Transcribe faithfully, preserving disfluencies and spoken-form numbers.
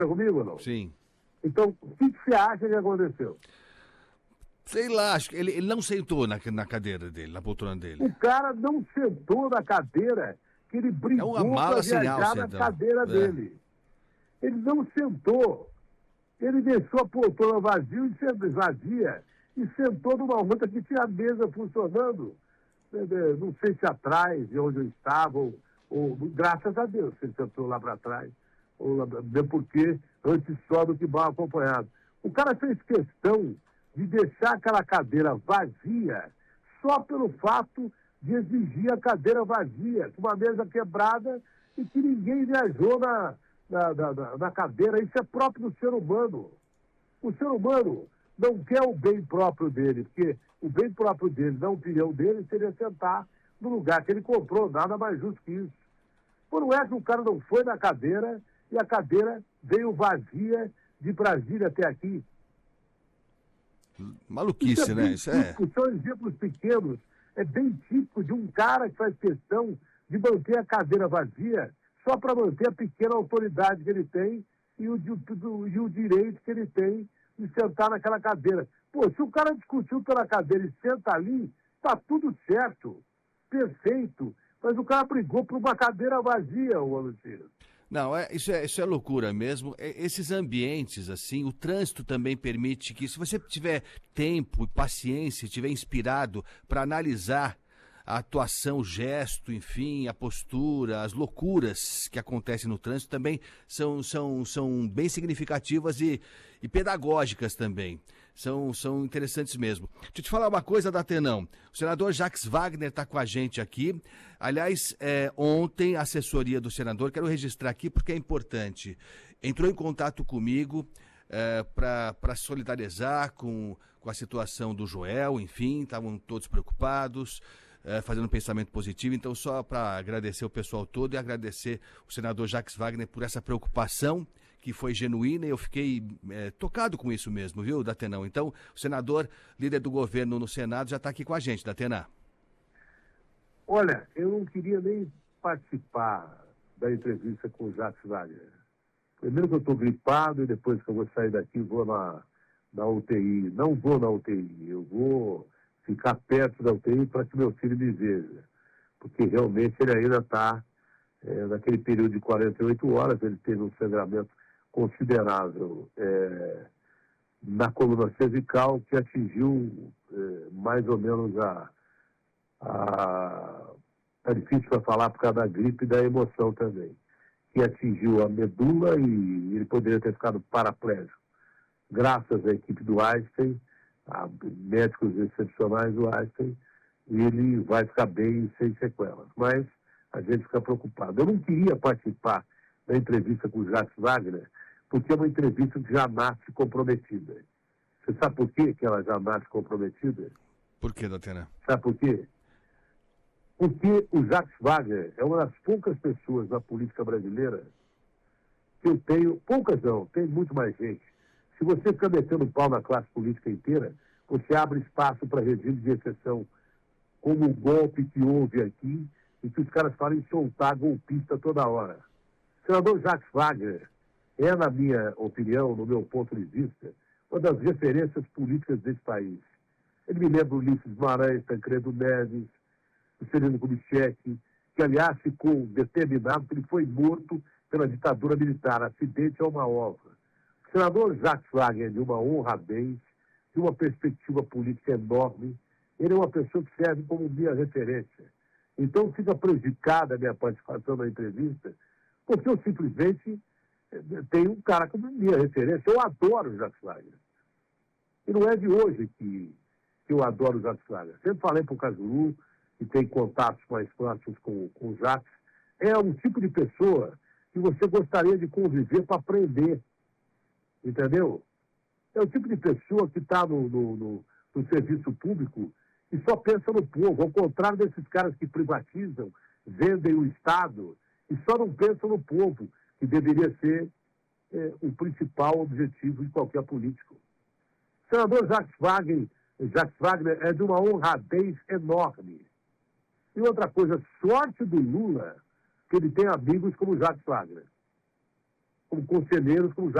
comigo ou não? Sim. Então, o que, que você acha que aconteceu? Sei lá, acho que ele, ele não sentou na, na cadeira dele, na poltrona dele. O cara não sentou na cadeira que ele É uma brigou mala para sem viajar alça, na então. cadeira É. dele. Ele não sentou. Ele deixou a poltrona vazia e sempre vazia e sentou numa outra que tinha a mesa funcionando. Não sei se atrás, de onde eu estava, ou, ou graças a Deus, ele sentou lá para trás, ou lá, mesmo porque antes só do que mal acompanhado. O cara fez questão de deixar aquela cadeira vazia só pelo fato de exigir a cadeira vazia, com uma mesa quebrada e que ninguém viajou na, na, na, na cadeira. Isso é próprio do ser humano. O ser humano não quer o bem próprio dele, porque o bem próprio dele, na opinião dele, seria sentar no lugar que ele comprou, nada mais justo que isso. Por não é que o cara não foi na cadeira e a cadeira veio vazia de Brasília até aqui. Maluquice, Isso é né? bem Isso é. típico, são exemplos pequenos. É bem típico de um cara que faz questão de manter a cadeira vazia só para manter a pequena autoridade que ele tem e o, do, e o direito que ele tem de sentar naquela cadeira. Pô, se o cara discutiu pela cadeira e senta ali, tá tudo certo, perfeito. Mas o cara brigou por uma cadeira vazia, ô Luciano. Não, é, isso, é, isso é loucura mesmo. É, esses ambientes, assim, o trânsito também permite que, se você tiver tempo e paciência, estiver inspirado para analisar a atuação, o gesto, enfim, a postura, as loucuras que acontecem no trânsito também são, são, são bem significativas e, e pedagógicas também. São, são interessantes mesmo. Deixa eu te falar uma coisa, Datenão. O senador Jacques Wagner está com a gente aqui. Aliás, é, ontem a assessoria do senador, quero registrar aqui porque é importante, entrou em contato comigo é, para solidarizar com, com a situação do Joel, enfim, estavam todos preocupados. É, fazendo um pensamento positivo, então só para agradecer o pessoal todo e agradecer o senador Jacques Wagner por essa preocupação que foi genuína e eu fiquei é, tocado com isso mesmo, viu, Datenão? Então, o senador, líder do governo no Senado, já está aqui com a gente, Datenã. Olha, eu não queria nem participar da entrevista com o Jacques Wagner. Primeiro que eu estou gripado e depois que eu vou sair daqui vou na, na U T I. Não vou na U T I, eu vou ficar perto da U T I para que meu filho me veja. Porque realmente ele ainda está, é, naquele período de quarenta e oito horas, ele teve um sangramento considerável é, na coluna cervical que atingiu é, mais ou menos a... a é difícil para falar por causa da gripe e da emoção também, que atingiu a medula e ele poderia ter ficado paraplégico. Graças à equipe do Einstein, a médicos excepcionais do Einstein, ele vai ficar bem sem sequelas. Mas a gente fica preocupado. Eu não queria participar da entrevista com o Jacques Wagner, porque é uma entrevista que já nasce comprometida. Você sabe por quê que ela já nasce comprometida? Por que, Datenã? Sabe por quê? Porque o Jacques Wagner é uma das poucas pessoas na política brasileira que eu tenho, poucas não, tem muito mais gente. Se você fica metendo pau na classe política inteira, você abre espaço para regime de exceção, como o golpe que houve aqui, e que os caras falam em soltar golpista toda hora. O senador Jacques Wagner é, na minha opinião, no meu ponto de vista, uma das referências políticas desse país. Ele me lembra o Ulisses Guimarães, Tancredo Neves, o Juscelino Kubitschek, que, aliás, ficou determinado que ele foi morto pela ditadura militar. Acidente é uma obra. O senador Jacques Wagner é de uma honradez, de uma perspectiva política enorme. Ele é uma pessoa que serve como minha referência. Então fica prejudicada a minha participação na entrevista, porque eu simplesmente tenho um cara como minha referência. Eu adoro o Jacques Wagner. E não é de hoje que, que eu adoro o Jacques Wagner. Sempre falei para o Cajuru, que tem contatos mais próximos com, com o Jacques. É um tipo de pessoa que você gostaria de conviver para aprender. Entendeu? É o tipo de pessoa que está no, no, no, no serviço público e só pensa no povo, ao contrário desses caras que privatizam, vendem o Estado e só não pensam no povo, que deveria ser é, o principal objetivo de qualquer político. O senador Jacques Wagner, Jacques Wagner é de uma honradez enorme. E outra coisa, sorte do Lula, que ele tem amigos como Jacques Wagner. como conselheiros, como